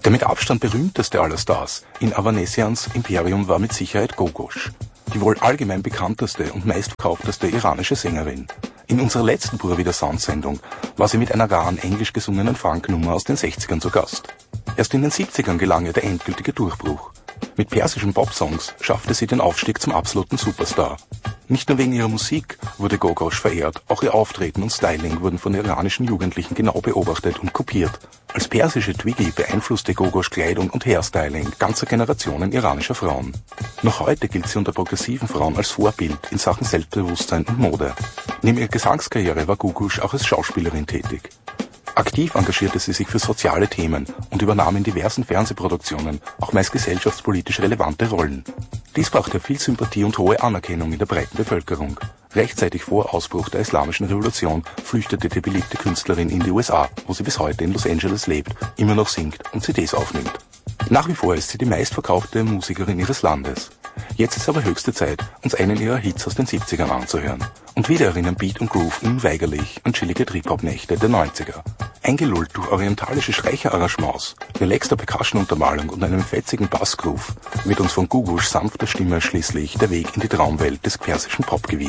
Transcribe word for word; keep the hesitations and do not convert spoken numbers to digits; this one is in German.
Der mit Abstand berühmteste aller Stars in Avanesians Imperium war mit Sicherheit Gogosch, die wohl allgemein bekannteste und meistverkaufteste iranische Sängerin. In unserer letzten Pura Vida Sound-Sendung war sie mit einer raren englisch gesungenen Funk-Nummer aus den sechzigern zu Gast. Erst in den siebzigern gelang ihr der endgültige Durchbruch. Mit persischen Pop-Songs schaffte sie den Aufstieg zum absoluten Superstar. Nicht nur wegen ihrer Musik wurde Gogosch verehrt, auch ihr Auftreten und Styling wurden von iranischen Jugendlichen genau beobachtet und kopiert. Als persische Twiggy beeinflusste Gogosch Kleidung und Hairstyling ganzer Generationen iranischer Frauen. Noch heute gilt sie unter progressiven Frauen als Vorbild in Sachen Selbstbewusstsein und Mode. Neben ihrer Gesangskarriere war Gogosch auch als Schauspielerin tätig. Aktiv engagierte sie sich für soziale Themen und übernahm in diversen Fernsehproduktionen auch meist gesellschaftspolitisch relevante Rollen. Dies brachte viel Sympathie und hohe Anerkennung in der breiten Bevölkerung. Rechtzeitig vor Ausbruch der Islamischen Revolution flüchtete die beliebte Künstlerin in die U S A, wo sie bis heute in Los Angeles lebt, immer noch singt und C Ds aufnimmt. Nach wie vor ist sie die meistverkaufte Musikerin ihres Landes. Jetzt ist aber höchste Zeit, uns einen ihrer Hits aus den siebzigern anzuhören. Und wieder erinnern Beat und Groove unweigerlich an chillige Trip-Hop-Nächte der neunziger. Eingelullt durch orientalische Streicherarrangements, relaxter Percussion-Untermalung und einem fetzigen Bassgroove wird uns von Gogoschs sanfter Stimme schließlich der Weg in die Traumwelt des persischen Pop gewiesen.